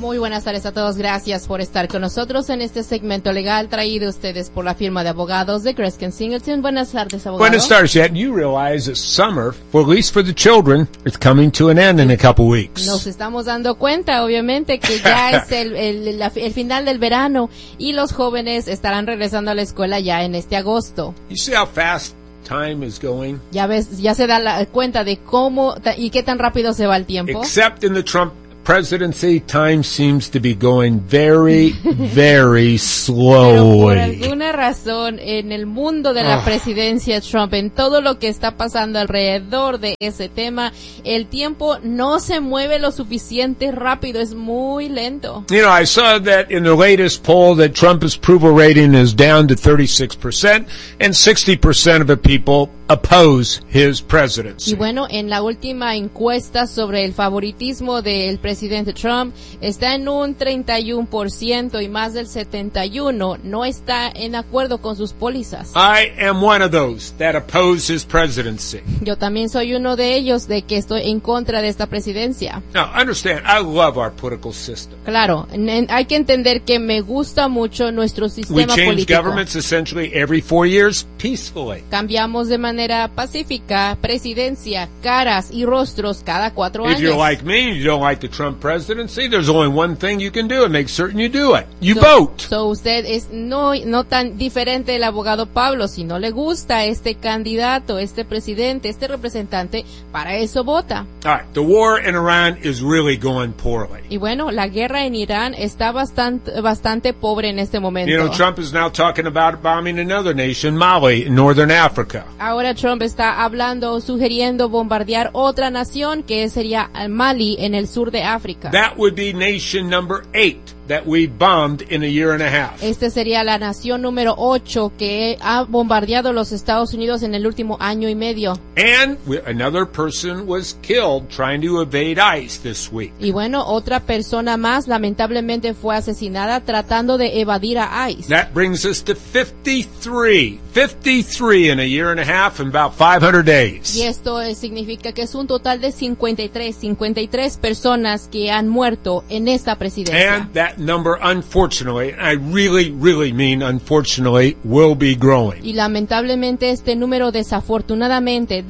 Muy buenas tardes a todos. Gracias por estar con nosotros en este segmento legal traído a ustedes por la firma de abogados de Kreskin Singleton. Buenas tardes, abogado. Buenas tardes, Jet. You realize that summer, for at least for the children, is coming to an end in a couple weeks. Nos estamos dando cuenta, obviamente, que ya es el final del verano y los jóvenes estarán regresando a la escuela ya en este agosto. You see how fast time is going? Ya ves, ya se da cuenta de cómo y qué tan rápido se va el tiempo. Except in the Trump presidency, time seems to be going very, very slowly. Pero por alguna razón, en el mundo de la presidencia Trump, en todo lo que está pasando alrededor de ese tema, el tiempo no se mueve lo suficiente rápido, es muy lento. You know, I saw that in the latest poll that Trump's approval rating is down to 36%, and 60% of the people oppose his presidency. Y bueno, en la última encuesta sobre el favoritismo del presidente Trump está en un 31% y más del 71% no está en acuerdo con sus pólizas. I am one of those that oppose his presidency. Yo también soy uno de ellos de que estoy en contra de esta presidencia. Now, understand, I love our political system. Claro, hay que entender que me gusta mucho nuestro sistema We change político. governments essentially every 4 years peacefully. Cambiamos de manera pacífica presidencia, caras y rostros cada 4 años. If you're like me and you don't like the Trump presidency, there's only one thing you can do and make certain you do it. You vote. So usted es no tan diferente del abogado Pablo. Si no le gusta este candidato, este presidente, este representante, para eso vota. All right, the war in Iran is really going poorly. Y bueno, la guerra en Irán está bastante pobre en este momento. You know, Trump is now talking about bombing another nation, Mali, in northern Africa. Ahora Trump está sugiriendo bombardear otra nación que sería Mali en el sur de África. That would be nation number 8 that we bombed in a year and a half. Este sería la nación número 8 que ha bombardeado los Estados Unidos en el último año y medio. And another person was killed trying to evade ICE this week. Y bueno, otra persona más lamentablemente fue asesinada tratando de evadir a ICE. That brings us to 53 in a year and a half and about 500 days. Y esto significa que es un total de 53 personas que han muerto en esta presidencia. And that number, unfortunately, and I really, really mean unfortunately, will be growing. Y lamentablemente este número desafortunadamente,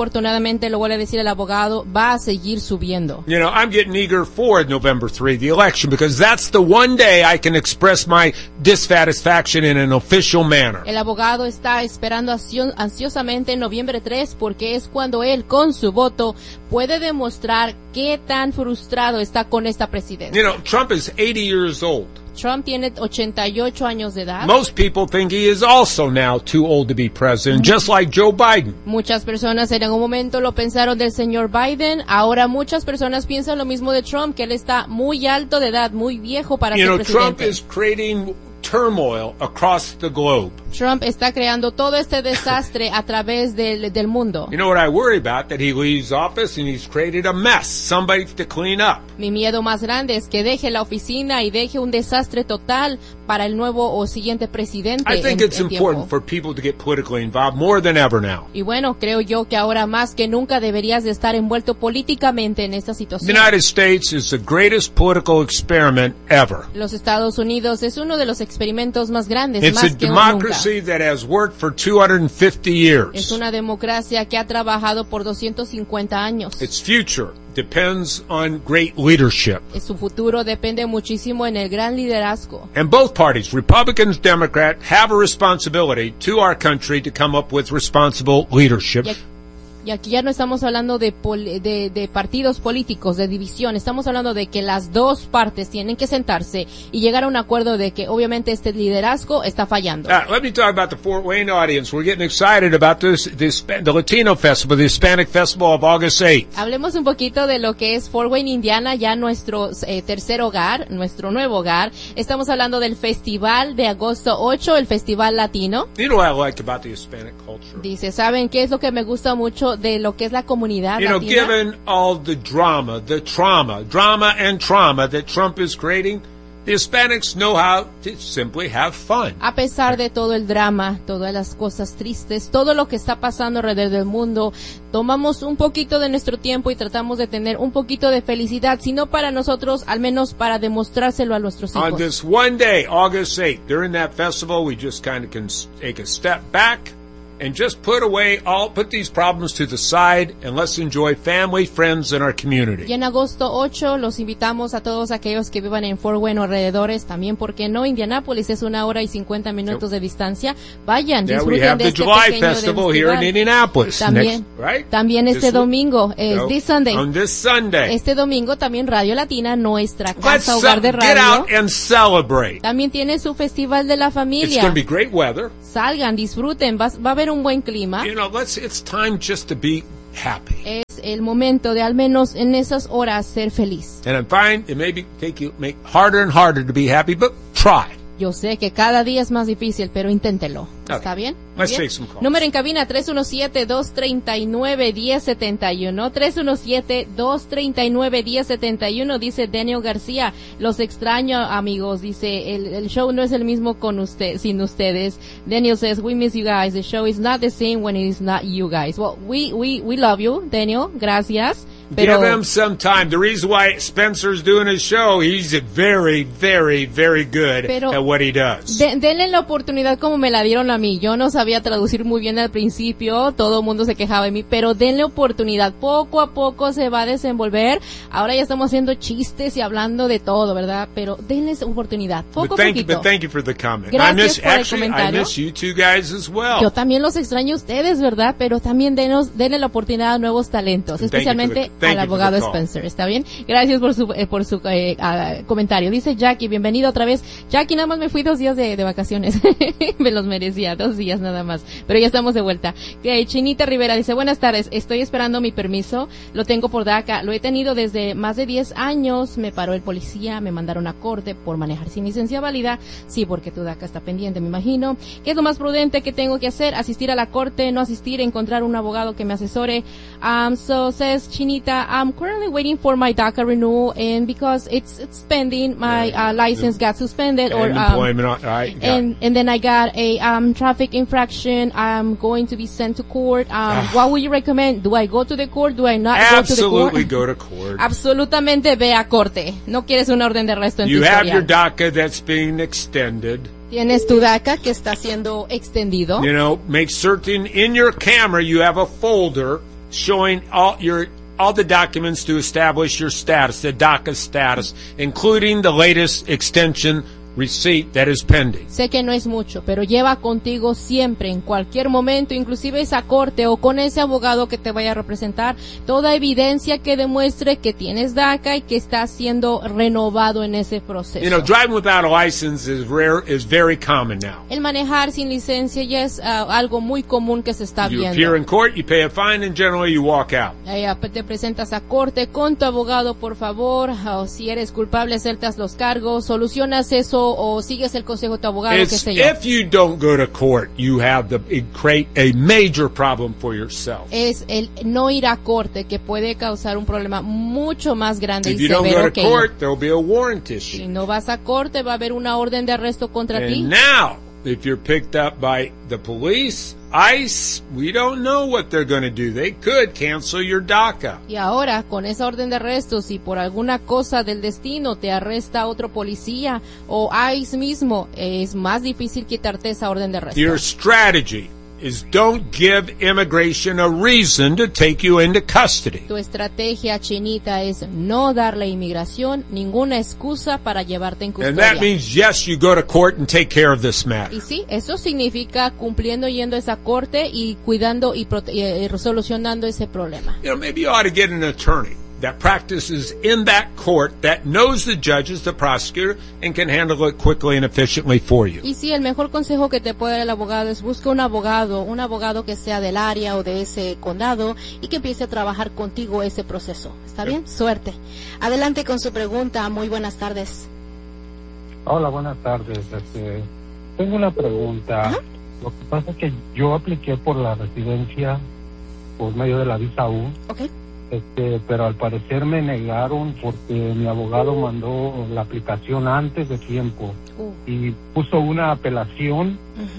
lo voy a decir el abogado, va a seguir subiendo. You know, I'm getting eager for November 3, the election, because that's the one day I can express my dissatisfaction in an official manner. El abogado está esperando ansiosamente en noviembre 3 porque es cuando él, con su voto, puede demostrar qué tan frustrado está con esta presidencia. You know, Trump is 80 years old. Trump tiene 88 años de edad. Most people think he is also now too old to be president, just like Joe Biden. Muchas personas en algún momento lo pensaron del señor Biden. Ahora muchas personas piensan lo mismo de Trump, que él está muy alto de edad, muy viejo para ser presidente. Trump is creating turmoil across the globe. Trump está creando todo este desastre a través del mundo. You know what I worry about? That he leaves office and he's created a mess, somebody to clean up. Mi miedo más grande es que deje la oficina y deje un desastre total para el nuevo o siguiente presidente. I think it's important for people to get politically involved more than ever now. Y bueno, creo yo que ahora más que nunca deberías de estar envuelto políticamente en esta situación. The United States is the greatest political experiment ever. Los Estados Unidos es uno de los experimentos más grandes, It's más a que nunca. democracy that has worked for 250 years. Es una democracia que ha trabajado por 250 años. Its future depends on great leadership. Su futuro depende muchísimo en el gran liderazgo. And both parties, Republicans, Democrats, have a responsibility to our country to come up with responsible leadership. Y aquí ya no estamos hablando de partidos políticos, de división. Estamos hablando de que las dos partes tienen que sentarse y llegar a un acuerdo de que obviamente este liderazgo está fallando. Let me talk about the Fort Wayne audience. We're getting excited about the Latino Festival, the Hispanic Festival of August 8th. Hablemos un poquito de lo que es Fort Wayne, Indiana, ya nuestro tercer hogar, nuestro nuevo hogar. Estamos hablando del Festival de agosto 8, el Festival Latino. You know what I like about the Hispanic culture? Dice, ¿saben qué es lo que me gusta mucho de lo que es la comunidad latina? latina? Given all the drama and trauma that Trump is creating, The Hispanics know how to simply have fun. A pesar de todo el drama, todas las cosas tristes, todo lo que está pasando alrededor del mundo, tomamos un poquito de nuestro tiempo y tratamos de tener un poquito de felicidad, si no para nosotros, al menos para demostrárselo a nuestros hijos. On this one day, August 8th, during that festival, we just kind of can take a step back and just put these problems to the side and let's enjoy family, friends, and our community. Y en agosto 8 los invitamos a todos aquellos que vivan en Fort Wayne o alrededores, también, porque no, Indianápolis es 1 hora y 50 minutos de distancia. Vayan, disfruten de este pequeño festival here in Indianapolis. También, también este domingo, this Sunday. On this Sunday. Este domingo también Radio Latina, nuestra casa Let's hogar de radio. Get out and celebrate. También tiene su festival de la familia. It's going to be great weather. Salgan, disfruten, va a haber un buen clima. You know, it's time just to be happy. Es el momento de al menos en esas horas ser feliz. And I'm fine, it may make harder and harder to be happy, but try. Yo sé que cada día es más difícil, pero inténtelo. ¿Está bien? Let's take some calls. Número en cabina 317-239-1071. 317-239-1071. Dice Daniel García. Los extraño, amigos. Dice, el show no es el mismo sin ustedes. Daniel says, we miss you guys. The show is not the same when it is not you guys. Well, we love you, Daniel. Gracias. Pero, give him some time. The reason why Spencer's doing his show, he's very, very, very good at what he does. Denle la oportunidad como me la dieron a mí. Yo no sabía traducir muy bien al principio, todo el mundo se quejaba de mí, pero denle oportunidad. Poco a poco se va a desenvolver. Ahora ya estamos haciendo chistes y hablando de todo, ¿verdad? Pero denles oportunidad, poco a poquito. But thank you for the comment. Gracias por el comentario. I miss you two guys as well. Yo también los extraño a ustedes, ¿verdad? Pero también denle la oportunidad a nuevos talentos, especialmente al abogado Spencer, ¿está bien? Gracias por su comentario. Dice Jackie, bienvenido otra vez. Jackie, nada más me fui 2 días de vacaciones. Me los merecía, 2 días nada más. Pero ya estamos de vuelta. Chinita Rivera dice, buenas tardes, estoy esperando mi permiso. Lo tengo por DACA. Lo he tenido desde más de 10 años. Me paró el policía, me mandaron a corte por manejar sin licencia válida. Sí, porque tu DACA está pendiente, me imagino. ¿Qué es lo más prudente que tengo que hacer? Asistir a la corte, no asistir, encontrar un abogado que me asesore. So says Chinita, I'm currently waiting for my DACA renewal, and because it's pending, my license got suspended, or and then I got a traffic infraction. I'm going to be sent to court. What would you recommend? Do I go to the court? Do I not go to the court? Absolutely go to court. Absolutamente ve a corte. No quieres una orden de arresto en tu historial. You have your DACA that's being extended. Tienes tu DACA que está siendo extendido. You know, make certain in your camera you have a folder showing all the documents to establish your status, the DACA status, including the latest extension receipt that is pending. Sé que no es mucho, pero lleva contigo siempre, en cualquier momento, inclusive esa corte o con ese abogado que te vaya a representar, toda evidencia que demuestre que tienes DACA y que está siendo renovado en ese proceso. You know, driving without a license is very common now. El manejar sin licencia ya es algo muy común que se está viendo. You appear in court, you pay a fine, and generally you walk out. Te presentas a corte con tu abogado, por favor, o si eres culpable, aceptas los cargos, solucionas eso o sigues el consejo de tu abogado, qué sé yo. If you don't go to court, you create a major problem for yourself. Es el no ir a corte que puede causar un problema mucho más grande y severo que ir. If you don't go to court, there will be a warrant issue. Si no vas a corte, va a haber una orden de arresto contra ti. And now, if you're picked up by the police, ICE, we don't know what they're going to do. They could cancel your DACA. Y ahora, con esa orden de arresto, si por alguna cosa del destino te arresta otro policía o ICE mismo, es más difícil quitarte esa orden de arresto. Your strategy is don't give immigration a reason to take you into custody. Tu estrategia, Chinita, es no darle a inmigración ninguna excusa para llevarte en custodia. And that means, yes, you go to court and take care of this matter. Y sí, eso significa cumpliendo yendo a esa corte y cuidando y solucionando ese problema. You know, maybe you ought to get an attorney that practices in that court, that knows the judges, the prosecutor, and can handle it quickly and efficiently for you. Y sí, el mejor consejo que te puede dar el abogado es busca un abogado que sea del área o de ese condado y que empiece a trabajar contigo ese proceso. ¿Está bien? Suerte. Adelante con su pregunta. Muy buenas tardes. Hola, buenas tardes. Tengo una pregunta. Ajá. Lo que pasa es que yo apliqué por la residencia por medio de la visa U. Okay. pero al parecer me negaron porque mi abogado mandó la aplicación antes de tiempo y puso una apelación.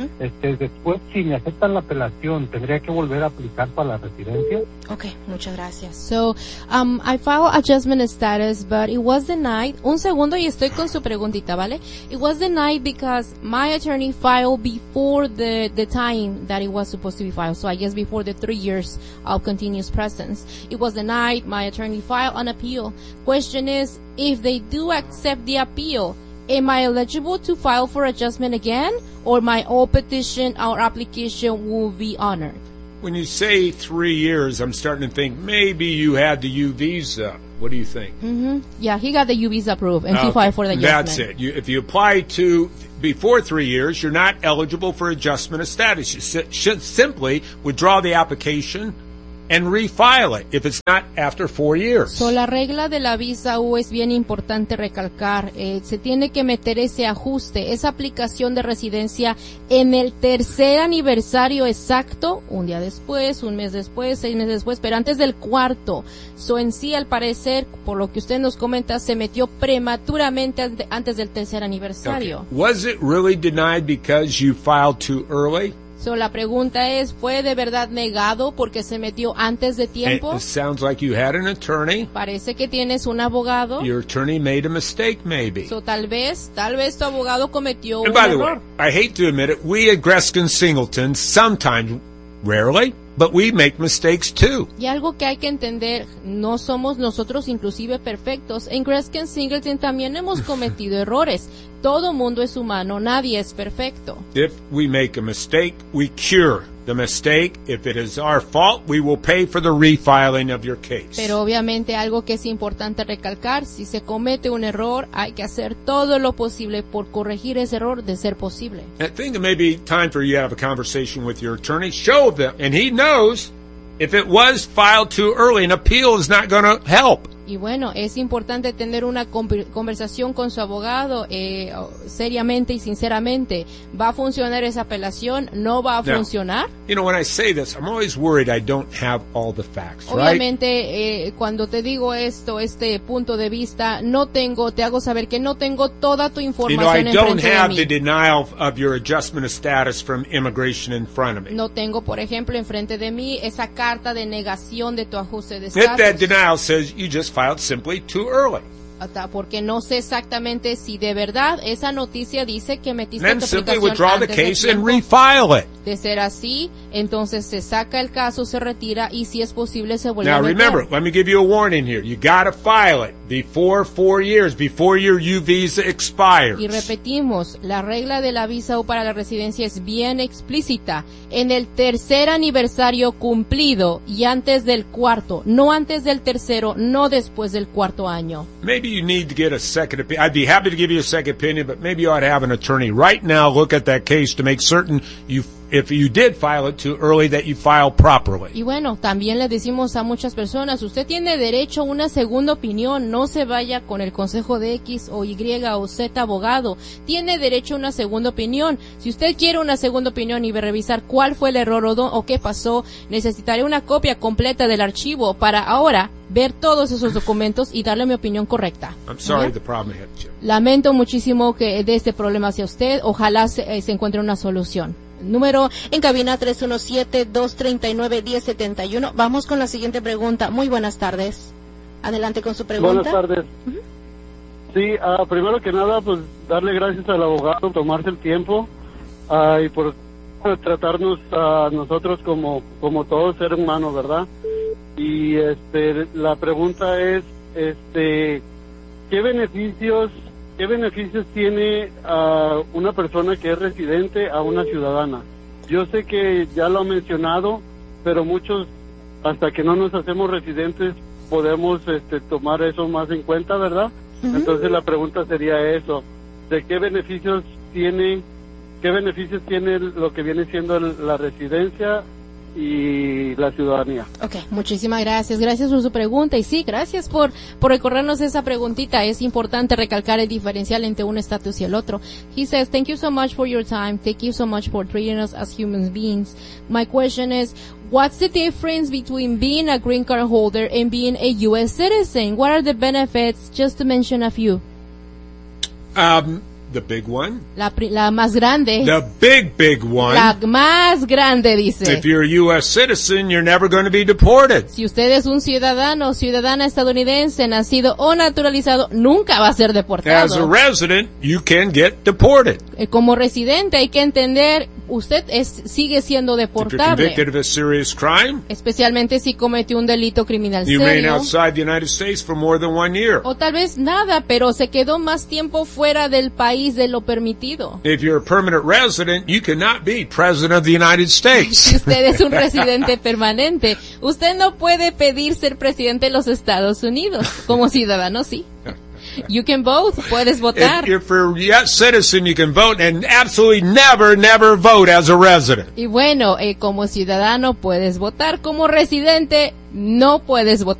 Después, si me aceptan la apelación, ¿tendría que volver a aplicar para la residencia? Okay, muchas gracias. So, I filed adjustment status, but it was denied. Un segundo y estoy con su preguntita, ¿vale? It was denied because my attorney filed before the time that it was supposed to be filed. So I guess before the 3 years of continuous presence. It was denied. My attorney filed an appeal. Question is, if they do accept the appeal, am I eligible to file for adjustment again, or my old petition or application will be honored? When you say 3 years, I'm starting to think maybe you had the U visa. What do you think? Yeah, he got the U visa approved, and he filed for the adjustment. That's it. If you apply to before 3 years, you're not eligible for adjustment of status. You should simply withdraw the application and refile it if it's not after 4 years. So, la regla de la visa U es bien importante recalcar. Se tiene que meter ese ajuste, esa aplicación de residencia en el tercer aniversario exacto, un día después, un mes después, 6 meses después, pero antes del cuarto. So, en sí, al parecer, por lo que usted nos comenta, se metió prematuramente antes del tercer aniversario. Okay. Was it really denied because you filed too early? So, la pregunta es, ¿fue de verdad negado porque se metió antes de tiempo? It sounds like you had an attorney. Parece que tienes un abogado. Your attorney made a mistake, maybe. So, tal vez tu abogado cometió And un by the error. way, I hate to admit it, we at Greskin Singleton sometimes, rarely, but we make mistakes too. Y algo que hay que entender, no somos nosotros inclusive perfectos. En Greskin Singleton también hemos cometido errores. Todo mundo es humano, nadie es perfecto. If we make a mistake, we cure the mistake. If it is our fault, we will pay for the refiling of your case. Pero obviamente algo que es importante recalcar, si se comete un error, hay que hacer todo lo posible por corregir ese error de ser posible. I think it may be time for you to have a conversation with your attorney. Show them, and he knows if it was filed too early, an appeal is not going to help. Y bueno, es importante tener una conversación con su abogado seriamente y sinceramente. ¿Va a funcionar esa apelación? ¿No va a funcionar? You know, when I say this, I'm always worried I don't have all the facts, Obviamente, cuando te digo este punto de vista, te hago saber que no tengo toda tu información I don't enfrente have de the mí. denial of your adjustment of status from immigration in front of me. No tengo, por ejemplo, enfrente de mí esa carta de negación de tu ajuste de If that estatus. denial says you just filed simply too early. Porque no sé exactamente si de verdad esa noticia dice que metiste Then tu simply aplicación withdraw the antes de case and tiempo. refile it. De ser así, entonces se saca el caso, se retira y si es posible se vuelve Now a meter. remember, let me give you a warning here. You gotta file it before 4 years, before your U visa expires. Y repetimos, la regla de la visa U para la residencia es bien explícita. En el tercer aniversario cumplido y antes del cuarto, no antes del tercero, no después del cuarto año. Maybe you need to get a second opinion. I'd be happy to give you a second opinion, but maybe you ought to have an attorney right now look at that case to make certain if you did file it too early, that you file properly. Y bueno, también le decimos a muchas personas, usted tiene derecho a una segunda opinión, no se vaya con el consejo de X o Y o Z abogado, tiene derecho a una segunda opinión. Si usted quiere una segunda opinión y revisar cuál fue el error o qué pasó, necesitaré una copia completa del archivo para ahora ver todos esos documentos y darle mi opinión correcta. I'm sorry the problem hit you. Lamento muchísimo que de este problema hacia usted, ojalá se encuentre una solución. Número en cabina 317-239-1071. Vamos con la siguiente pregunta. Muy buenas tardes. Adelante con su pregunta. Buenas tardes. Sí, primero que nada, pues darle gracias al abogado, tomarse el tiempo y por tratarnos a nosotros como todos seres humanos, ¿verdad? Y la pregunta es, ¿qué beneficios tiene una persona que es residente a una ciudadana? Yo sé que ya lo ha mencionado, pero muchos, hasta que no nos hacemos residentes, podemos tomar eso más en cuenta, ¿verdad? Entonces la pregunta sería eso, ¿de qué beneficios tiene lo que viene siendo la residencia y la ciudadanía. Okay, muchísimas gracias. Gracias por su pregunta. Y sí, gracias por recordarnos esa preguntita. Es importante recalcar el diferencial entre un estatus y el otro. He says, thank you so much for your time. Thank you so much for treating us as human beings. My question is, what's the difference between being a green card holder and being a U.S. citizen? What are the benefits? Just to mention a few. The big one. La más grande. The big one. La más grande, dice. If you're a U.S. citizen, you're never going to be deported. Si usted es un ciudadano o ciudadana estadounidense, nacido o naturalizado, nunca va a ser deportado. As a resident, you can get deported. Como residente hay que entender, usted sigue siendo If you're deportable. convicted of a serious crime, Especialmente si cometió un delito criminal you remain serio. outside the United States for more than 1 year. O tal vez nada, pero se quedó más tiempo fuera del país de lo permitido. If you're a permanent resident, you cannot be president of the United Si States. usted es un residente permanente, usted no puede pedir ser presidente de los Estados Unidos. Como ciudadano, sí. You can vote, puedes votar. If you're a U.S. citizen, you can vote, and absolutely never vote as a resident. Y bueno, como ciudadano puedes votar, como residente no puedes votar.